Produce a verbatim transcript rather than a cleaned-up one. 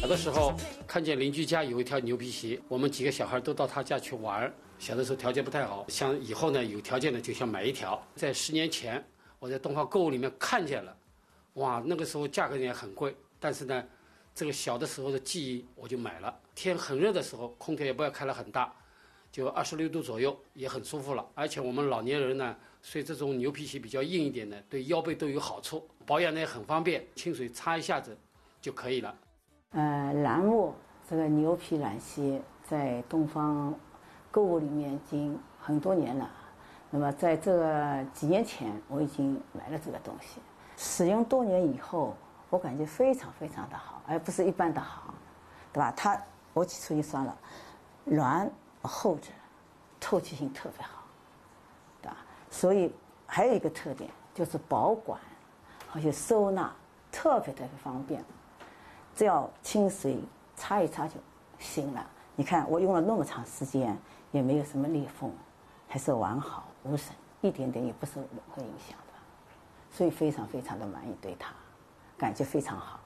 小的时候看见邻居家有一条牛皮鞋，我们几个小孩都到他家去玩。小的时候条件不太好，想以后呢有条件的就想买一条。在十年前，我在东方购物里面看见了，哇，那个时候价格也很贵，但是呢，这个小的时候的记忆我就买了。天很热的时候，空调也不要开了很大，就二十六度左右，也很舒服了。而且我们老年人呢，所以这种牛皮鞋比较硬一点的，对腰背都有好处，保养呢也很方便，清水擦一下子就可以了。 呃，蓝墨这个牛皮软鞋在东方购物里面已经很多年了。那么在这个几年前，我已经买了这个东西，使用多年以后，我感觉非常非常的好，而不是一般的好，对吧？它我起初一算了，软厚质，透气性特别好，对吧？所以还有一个特点就是保管，而且收纳特别特别方便，只要清水擦一擦就行了。你看我用了那么长时间，也没有什么裂缝，还是完好无损，一点点也不受任何影响的，所以非常非常的满意，对它感觉非常好。